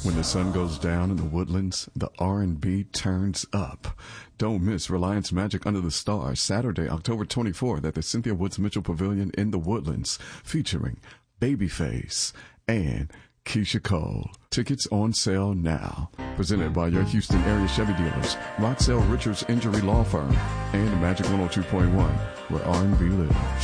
When the sun goes down in the woodlands, the R&B turns up. Don't miss Reliance Magic Under the Stars, Saturday, October 24th at the Cynthia Woods Mitchell Pavilion in the Woodlands, featuring Babyface and Keisha Cole. Tickets on sale now. Presented by your Houston area Chevy dealers, Roxell Richards Injury Law Firm, and Magic 102.1, where R&B lives.